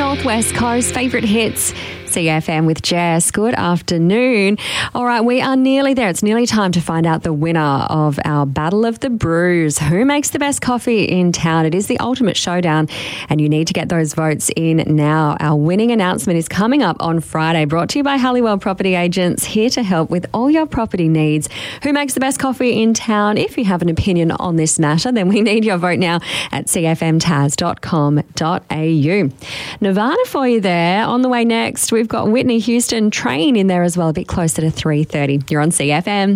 Northwest Coast. Favourite hits, CFM with Jess. Good afternoon. All right, we are nearly there. It's nearly time to find out the winner of our Battle of the Brews. Who makes the best coffee in town? It is the ultimate showdown, and you need to get those votes in now. Our winning announcement is coming up on Friday, brought to you by Halliwell Property Agents, here to help with all your property needs. Who makes the best coffee in town? If you have an opinion on this matter, then we need your vote now at cfmtaz.com.au. Nirvana for you there. On the way next, we've got Whitney Houston Train in there as well, a bit closer to 3:30. You're on CFM.